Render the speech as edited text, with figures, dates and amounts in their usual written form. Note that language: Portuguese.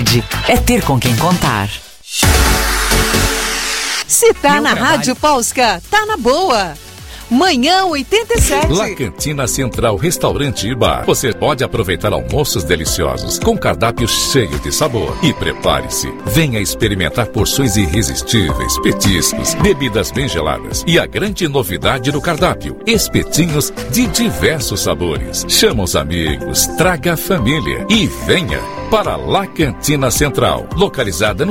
qualidade é ter com quem contar. Se tá na Rádio Polska, tá na boa. Manhã 87. La Cantina Central Restaurante e Bar. Você pode aproveitar almoços deliciosos com cardápio cheio de sabor. E prepare-se, venha experimentar porções irresistíveis, petiscos, bebidas bem geladas e a grande novidade do cardápio, espetinhos de diversos sabores. Chama os amigos, traga a família e venha para La Cantina Central, localizada no